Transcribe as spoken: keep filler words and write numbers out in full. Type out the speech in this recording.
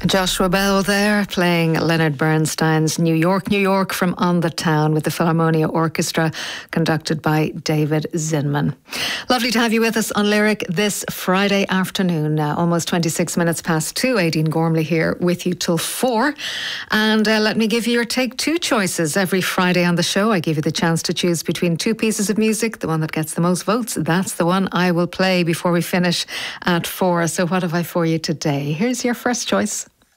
Joshua Bell there playing Leonard Bernstein's New York, New York from On the Town with the Philharmonia Orchestra conducted by David Zinman. Lovely to have you with us on Lyric this Friday afternoon, uh, almost twenty-six minutes past two. Aideen Gormley here with you till four. And uh, let me give you your take two choices. Every Friday on the show I give you the chance to choose between two pieces of music. The one that gets the most votes, that's the one I will play before we finish at four. So what have I for you today? Here's your first choice.